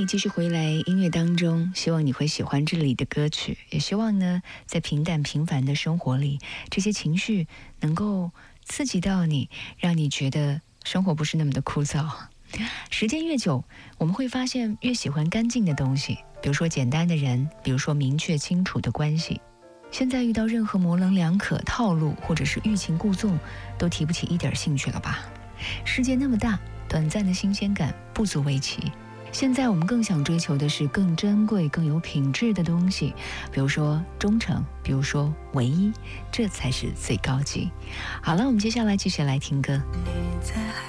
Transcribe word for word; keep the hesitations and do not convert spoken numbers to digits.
继续回来音乐当中，希望你会喜欢这里的歌曲，也希望呢，在平淡平凡的生活里，这些情绪能够刺激到你，让你觉得生活不是那么的枯燥。时间越久，我们会发现越喜欢干净的东西，比如说简单的人，比如说明确清楚的关系。现在遇到任何模棱两可、套路或者是欲擒故纵，都提不起一点兴趣了吧？世界那么大，短暂的新鲜感不足为奇。现在我们更想追求的是更珍贵、更有品质的东西，比如说忠诚，比如说唯一，这才是最高级。好了，我们接下来继续来听歌。 你在